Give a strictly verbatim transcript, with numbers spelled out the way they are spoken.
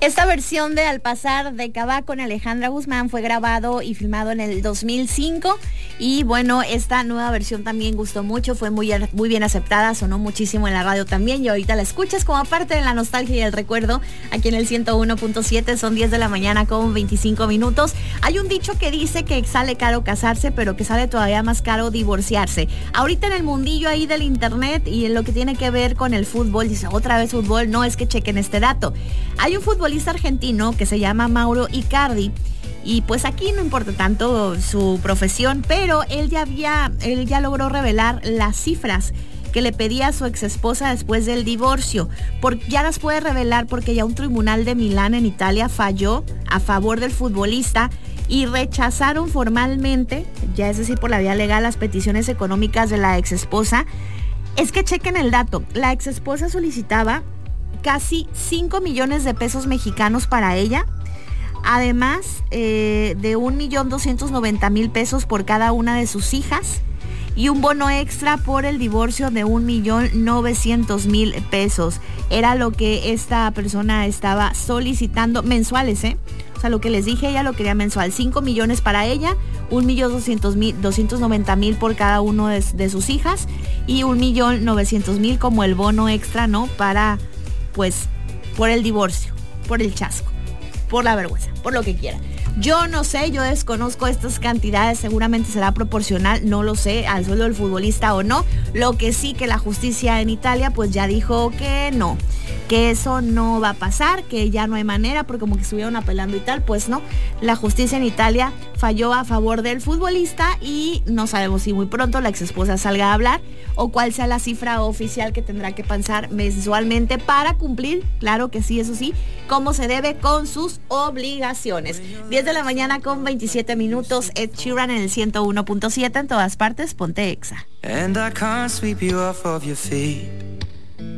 Esta versión de Al pasar de Cabá con Alejandra Guzmán fue grabado y filmado en el dos mil cinco y bueno, esta nueva versión también gustó mucho, fue muy, muy bien aceptada, sonó muchísimo en la radio también y ahorita la escuchas como parte de la nostalgia y el recuerdo aquí en el ciento uno punto siete. Son diez de la mañana con veinticinco minutos. Hay un dicho que dice que sale caro casarse, pero que sale todavía más caro divorciarse. Ahorita en el mundillo ahí del internet y en lo que tiene que ver con el fútbol, dice otra vez fútbol, no, es que chequen este dato. Hay un futbolista argentino que se llama Mauro Icardi y pues aquí no importa tanto su profesión, pero él ya había, él ya logró revelar las cifras que le pedía a su ex esposa después del divorcio. Por, ya las puede revelar porque ya un tribunal de Milán en Italia falló a favor del futbolista y rechazaron formalmente, ya es decir por la vía legal, las peticiones económicas de la ex esposa. Es que chequen el dato, la ex esposa solicitaba casi cinco millones de pesos mexicanos para ella, además eh, de un millón doscientos noventa mil pesos por cada una de sus hijas y un bono extra por el divorcio de un millón novecientos mil pesos. Era lo que esta persona estaba solicitando mensuales, ¿eh? O sea, lo que les dije, ella lo quería mensual, cinco millones para ella, un millón doscientos mil, doscientos noventa mil por cada uno de, de sus hijas y un millón novecientos mil como el bono extra, ¿no? Para pues por el divorcio, por el chasco, por la vergüenza, por lo que quiera. Yo no sé, yo desconozco estas cantidades, seguramente será proporcional, no lo sé, al sueldo del futbolista o no. Lo que sí que la justicia en Italia pues ya dijo que no, que eso no va a pasar, que ya no hay manera, porque como que estuvieron apelando y tal, pues no. La justicia en Italia falló a favor del futbolista y no sabemos si muy pronto la ex esposa salga a hablar o cuál sea la cifra oficial que tendrá que pasar mensualmente para cumplir, claro que sí, eso sí, como se debe con sus obligaciones. diez de la mañana con veintisiete minutos, Ed Sheeran en el ciento uno punto siete, en todas partes, ponte Exa. And I can't sweep you off of your feet.